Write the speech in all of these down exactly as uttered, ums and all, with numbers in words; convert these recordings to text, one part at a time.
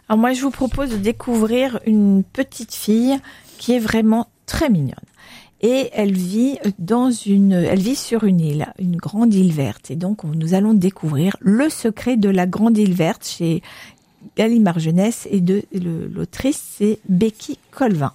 Alors moi, je vous propose de découvrir une petite fille qui est vraiment très mignonne. Et elle vit dans une, elle vit sur une île, une grande île verte. Et donc, nous allons découvrir le secret de la grande île verte chez Gallimard Jeunesse, et de le, l'autrice, c'est Becky Colvin.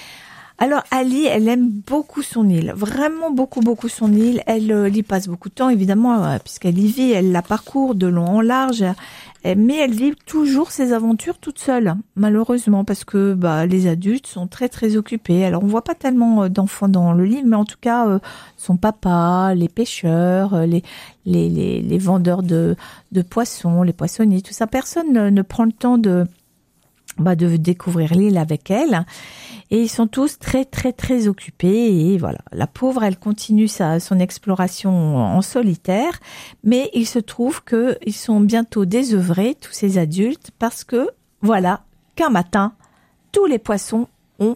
Alors Ali, elle aime beaucoup son île, vraiment beaucoup beaucoup son île. Elle euh, y passe beaucoup de temps, évidemment, euh, puisqu'elle y vit, elle la parcourt de long en large. Euh, mais elle vit toujours ses aventures toute seule, malheureusement, parce que bah les adultes sont très très occupés. Alors on voit pas tellement euh, d'enfants dans le livre, mais en tout cas euh, son papa, les pêcheurs, euh, les, les les les vendeurs de de poissons, les poissonniers, tout ça, personne ne, ne prend le temps de bah de découvrir l'île avec elle. Et ils sont tous très, très, très occupés. Et voilà, la pauvre, elle continue sa, son exploration en solitaire. Mais il se trouve qu'ils sont bientôt désœuvrés, tous ces adultes, parce que, voilà, qu'un matin, tous les poissons ont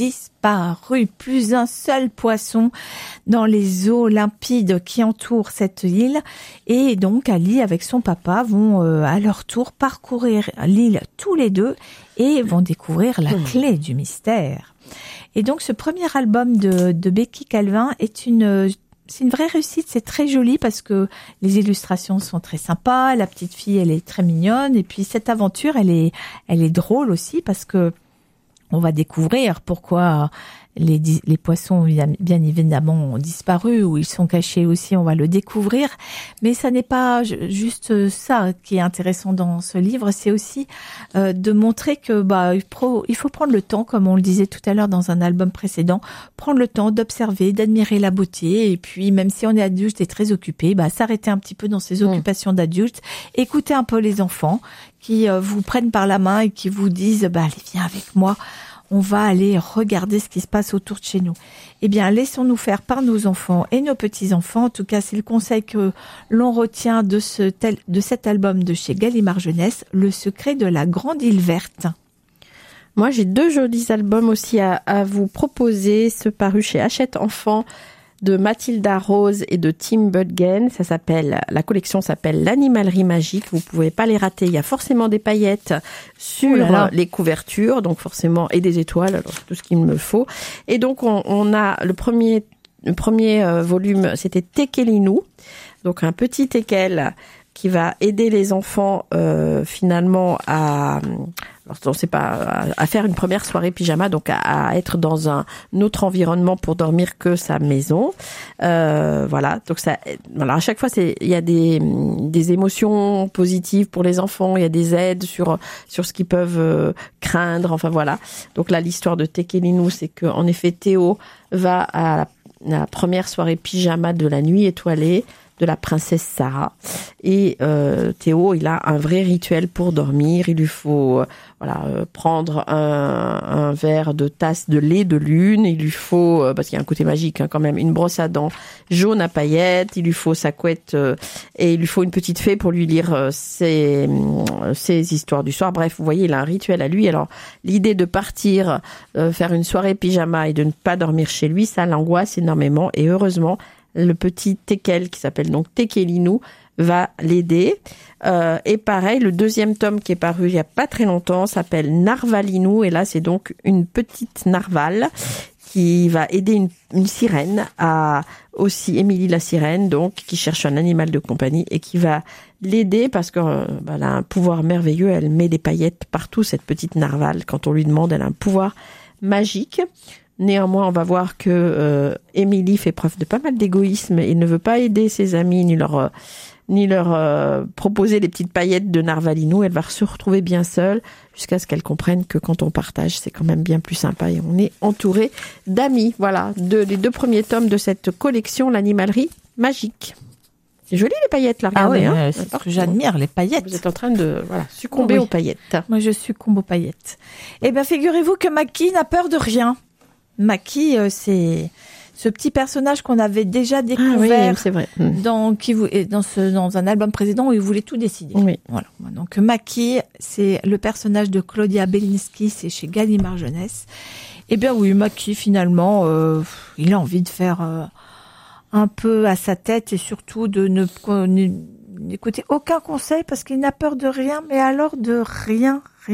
disparu. Plus un seul poisson dans les eaux limpides qui entourent cette île. Et donc, Ali, avec son papa, vont euh, à leur tour parcourir l'île tous les deux et vont découvrir la clé du mystère. Et donc, ce premier album de, de Becky Colvin est une... C'est une vraie réussite, c'est très joli parce que les illustrations sont très sympas, la petite fille, elle est très mignonne, et puis cette aventure, elle est, elle est drôle aussi parce que on va découvrir pourquoi les, les poissons, bien évidemment, ont disparu, ou ils sont cachés aussi, on va le découvrir. Mais ça n'est pas juste ça qui est intéressant dans ce livre, c'est aussi euh, de montrer que bah il faut prendre le temps, comme on le disait tout à l'heure dans un album précédent, prendre le temps d'observer, d'admirer la beauté, et puis même si on est adulte et très occupé, bah s'arrêter un petit peu dans ses occupations d'adulte, écouter un peu les enfants qui euh, vous prennent par la main et qui vous disent bah allez, viens avec moi. On va aller regarder ce qui se passe autour de chez nous. Eh bien, laissons-nous faire par nos enfants et nos petits-enfants. En tout cas, c'est le conseil que l'on retient de, ce tel, de cet album de chez Gallimard Jeunesse, Le secret de la grande île verte. Moi, j'ai deux jolis albums aussi à, à vous proposer. Ceux parus chez Hachette Enfants, de Mathilda Rose et de Tim Budgen. Ça s'appelle, la collection s'appelle l'animalerie magique. Vous pouvez pas les rater. Il y a forcément des paillettes sur oh là là. les couvertures, donc forcément, et des étoiles, alors tout ce qu'il me faut. Et donc, on, on a le premier, le premier euh, volume, c'était Tekelinu. Donc, un petit teckel qui va aider les enfants, euh, finalement, à, alors on sait pas, à, à faire une première soirée pyjama, donc à, à être dans un autre environnement pour dormir que sa maison. Euh, voilà. Donc ça, voilà. À chaque fois, c'est, il y a des, des émotions positives pour les enfants. Il y a des aides sur, sur ce qu'ils peuvent euh, craindre. Enfin voilà. Donc là, l'histoire de Tekelinu, c'est que, en effet, Théo va à la, la première soirée pyjama de la nuit étoilée de la princesse Sarah. Et euh, Théo, il a un vrai rituel pour dormir. Il lui faut euh, voilà euh, prendre un, un verre de tasse de lait de lune. Il lui faut, euh, parce qu'il y a un côté magique hein, quand même, une brosse à dents jaune à paillettes. Il lui faut sa couette euh, et il lui faut une petite fée pour lui lire euh, ses, euh, ses histoires du soir. Bref, vous voyez, il a un rituel à lui. Alors, l'idée de partir euh, faire une soirée pyjama et de ne pas dormir chez lui, ça l'angoisse énormément. Et heureusement, le petit Tekel, qui s'appelle donc Tekelinu, va l'aider. Euh, et pareil, le deuxième tome qui est paru il y a pas très longtemps s'appelle Narvalinu. Et là, c'est donc une petite narval qui va aider une, une sirène à aussi Émilie la sirène, donc qui cherche un animal de compagnie et qui va l'aider parce que euh, bah, elle a un pouvoir merveilleux. Elle met des paillettes partout, cette petite narval. Quand on lui demande, elle a un pouvoir magique. Néanmoins, on va voir que euh, Émilie fait preuve de pas mal d'égoïsme et ne veut pas aider ses amis ni leur euh, ni leur euh, proposer les petites paillettes de Narvalinu. Elle va se retrouver bien seule jusqu'à ce qu'elle comprenne que quand on partage, c'est quand même bien plus sympa et on est entouré d'amis. Voilà, de, les deux premiers tomes de cette collection, l'animalerie magique. C'est joli les paillettes là, regardez. Ah oui, hein. c'est ce que j'admire, les paillettes. Vous êtes en train de voilà, succomber oui. aux paillettes. Moi, je succombe aux paillettes. Eh bien, figurez-vous que Maki n'a peur de rien. Maki, euh, c'est ce petit personnage qu'on avait déjà découvert ah oui, c'est vrai. Mmh. dans qui dans ce dans un album précédent où il voulait tout décider. Oui. Voilà. Donc Maki, c'est le personnage de Claudia Belinsky, c'est chez Gallimard Jeunesse. Eh bien oui, Maki finalement, euh, il a envie de faire euh, un peu à sa tête et surtout de ne n'écouter aucun conseil parce qu'il n'a peur de rien, mais alors de rien.